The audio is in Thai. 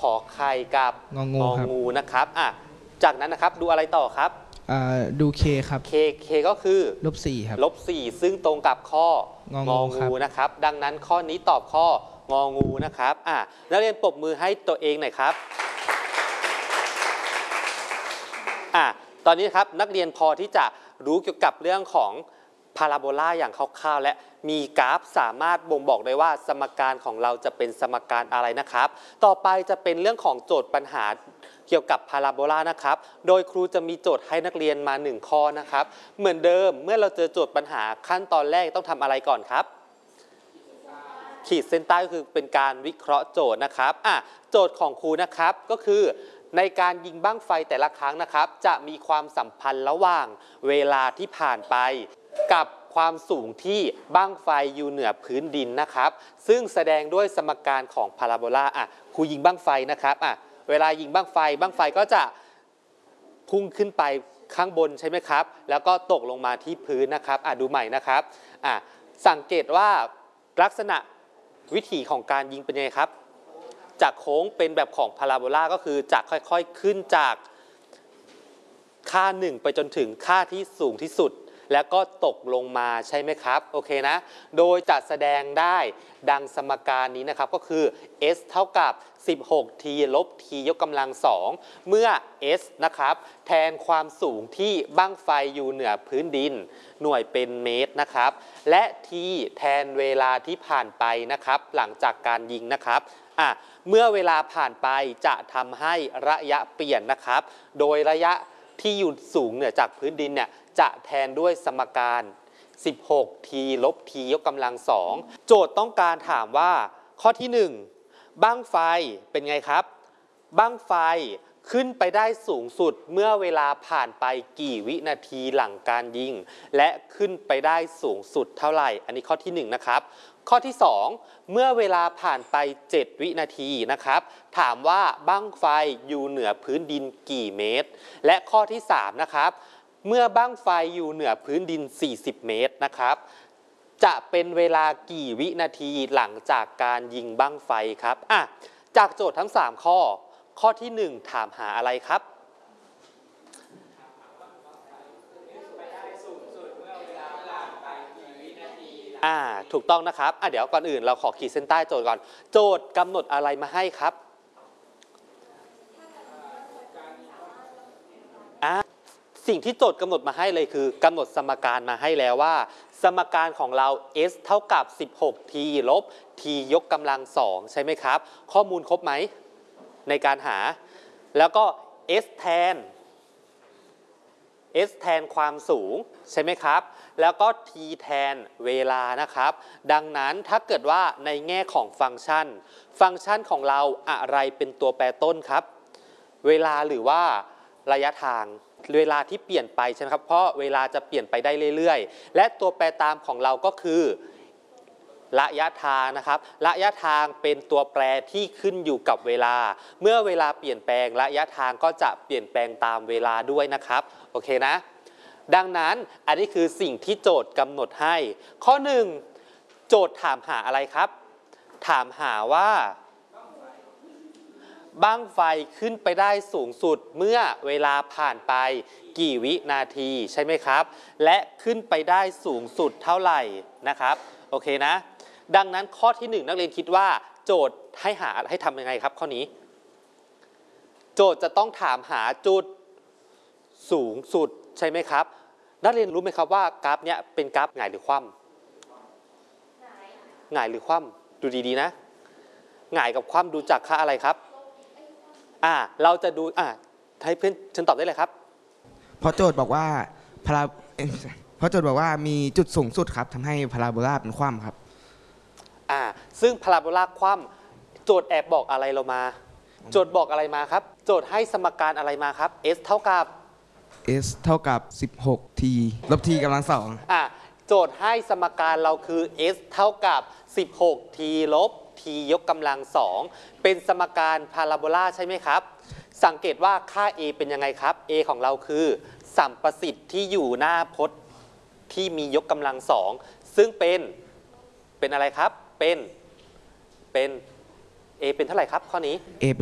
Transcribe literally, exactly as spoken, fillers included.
อไข่กับงองูงองูนะครับอ่ะจากนั้นนะครับดูอะไรต่อครับดูเคครับเคเคก็คือลบสี่ครับลบสี่ซึ่งตรงกับข้ององูนะครับดังนั้นข้อนี้ตอบข้ององูนะครับอ่ะนักเรียนปรบมือให้ตัวเองหน่อยครับอ่ะตอนนี้ครับนักเรียนพอที่จะรู้เกี่ยวกับเรื่องของพาราโบลาอย่างคร่าวๆและมีกราฟสามารถบ่งบอกได้ว่าสมการของเราจะเป็นสมการอะไรนะครับต่อไปจะเป็นเรื่องของโจทย์ปัญหาเกี่ยวกับพาราโบลานะครับโดยครูจะมีโจทย์ให้นักเรียนมาหนึ่งข้อนะครับเหมือนเดิมเมื่อเราเจอโจทย์ปัญหาขั้นตอนแรกต้องทำอะไรก่อนครับขีดเส้นใต้ก็คือเป็นการวิเคราะห์โจทย์นะครับอ่ะโจทย์ของครูนะครับก็คือในการยิงบั้งไฟแต่ละครั้งนะครับจะมีความสัมพันธ์ระหว่างเวลาที่ผ่านไปกับความสูงที่บั้งไฟอยู่เหนือพื้นดินนะครับซึ่งแสดงด้วยสมการของพาราโบลาอ่ะครูยิงบั้งไฟนะครับอ่ะเวลายิงบั้งไฟบั้งไฟก็จะพุ่งขึ้นไปข้างบนใช่ไหมครับแล้วก็ตกลงมาที่พื้นนะครับอ่ะดูใหม่นะครับอ่ะสังเกตว่าลักษณะวิธีของการยิงเป็นยังไงครับจากโค้งเป็นแบบของพาราโบลาก็คือจะค่อยๆขึ้นจากค่าหนึ่งไปจนถึงค่าที่สูงที่สุดแล้วก็ตกลงมาใช่ไหมครับโอเคนะโดยจะแสดงได้ดังสมการนี้นะครับก็คือ s เท่ากับ สิบหก t ลบ t ยกกำลังสองเมื่อ s นะครับแทนความสูงที่บั้งไฟอยู่เหนือพื้นดินหน่วยเป็นเมตรนะครับและ t แทนเวลาที่ผ่านไปนะครับหลังจากการยิงนะครับอ่ะเมื่อเวลาผ่านไปจะทำให้ระยะเปลี่ยนนะครับโดยระยะที่อยู่สูงเหนือจากพื้นดินเนี่ยจะแทนด้วยสมการ สิบหก t ลบ t ยกกำลังสองโจทย์ต้องการถามว่าข้อที่หนึ่งบั้งไฟเป็นไงครับบั้งไฟขึ้นไปได้สูงสุดเมื่อเวลาผ่านไปกี่วินาทีหลังการยิงและขึ้นไปได้สูงสุดเท่าไหร่อันนี้ข้อที่หนึ่งนะครับข้อที่สองเมื่อเวลาผ่านไปเจ็ดวินาทีนะครับถามว่าบั้งไฟอยู่เหนือพื้นดินกี่เมตรและข้อที่สามนะครับเมื่อบั้งไฟอยู่เหนือพื้นดินสี่สิบเมตรนะครับจะเป็นเวลากี่วินาทีหลังจากการยิงบั้งไฟครับอ่ะจากโจทย์ทั้งสามข้อข้อที่หนึ่งถามหาอะไรครับอ่าถูกต้องนะครับอ่ะเดี๋ยวก่อนอื่นเราขอขีดเส้นใต้โจทย์ก่อนโจทย์กำหนดอะไรมาให้ครับอ่าสิ่งที่โจทย์กำหนดมาให้เลยคือกำหนดสมการมาให้แล้วว่าสมการของเรา s เท่ากับ สิบหก t ลบ t ยกกำลังสองใช่ไหมครับข้อมูลครบไหมในการหาแล้วก็ s แทน s แทนความสูงใช่ไหมครับแล้วก็ t แทนเวลานะครับดังนั้นถ้าเกิดว่าในแง่ของฟังก์ชันฟังก์ชันของเราอะไรเป็นตัวแปรต้นครับเวลาหรือว่าระยะทางเวลาที่เปลี่ยนไปใช่ไหมครับเพราะเวลาจะเปลี่ยนไปได้เรื่อยๆและตัวแปรตามของเราก็คือระยะทางนะครับระยะทางเป็นตัวแปรที่ขึ้นอยู่กับเวลาเมื่อเวลาเปลี่ยนแปลงระยะทางก็จะเปลี่ยนแปลงตามเวลาด้วยนะครับโอเคนะดังนั้นอันนี้คือสิ่งที่โจทย์กำหนดให้ข้อหนึ่งโจทย์ถามหาอะไรครับถามหาว่าบั้งไฟขึ้นไปได้สูงสุดเมื่อเวลาผ่านไปกี่วินาทีใช่ไหมครับและขึ้นไปได้สูงสุดเท่าไหร่นะครับโอเคนะดังนั้นข้อที่หนึ่งนักเรียนคิดว่าโจทย์ให้หาให้ทำยังไงครับข้อนี้โจทย์จะต้องถามหาจุดสูงสุดใช่ไหมครับนักเรียนรู้ไหมครับว่ากราฟเนี้ยเป็นกราฟหงายหรือคว่ำหงายหรือคว่ำดูดีๆนะหงายกับคว่ำดูจากค่าอะไรครับอ่าเราจะดูอ่าให้เพื่อนฉันตอบได้เลยครับเพราะโจทย์บอกว่าพาราเพราะโจทย์บอกว่ามีจุดสูงสุดครับทำให้พาราโบลาเป็นคว่ำครับอ่าซึ่งพาราโบลาคว่ำโจทย์แอบบอกอะไรเรามาโจทย์บอกอะไรมาครับโจทย์ให้สมการอะไรมาครับ s เท่ากับ s เท่ากับ สิบหก t ลบ t กำลังสองอ่าโจทย์ให้สมการเราคือ s เท่ากับ สิบหก t ลบ t ยกกำลังสองเป็นสมการพาราโบลาใช่ไหมครับสังเกตว่าค่า a เป็นยังไงครับ a ของเราคือสัมประสิทธิ์ที่อยู่หน้าพจน์ที่มียกกำลังสองซึ่งเป็นเป็นอะไรครับเป็นเป็น a เป็นเท่าไหร่ครับข้อนี้ a